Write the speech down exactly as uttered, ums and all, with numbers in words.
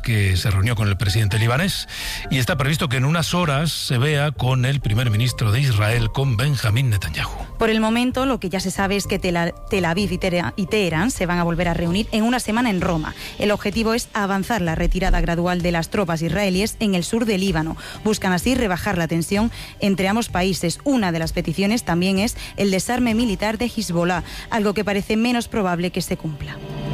que se reunió con el presidente libanés, y está previsto que en unas horas se vea con el primer ministro de Israel, con Benjamín Netanyahu. Por el momento, lo que ya se sabe es que Tel Aviv y Teherán se van a volver a reunir en una semana en Roma. El objetivo es avanzar la retirada gradual de las tropas israelíes en el sur del Líbano. Buscan así rebajar la tensión entre ambos países. Una de las peticiones también es el desarme militar de Hezbollah, algo que parece menos probable que se cumpla.